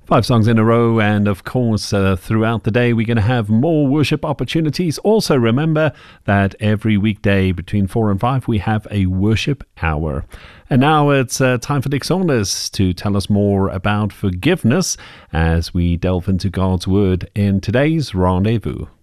5 songs in a row, and of course, throughout the day, we're going to have more worship opportunities. Also, remember that every weekday between 4 and 5, we have a worship hour. And now it's time for Dick Saunders to tell us more about forgiveness as we delve into God's Word in today's Rendezvous.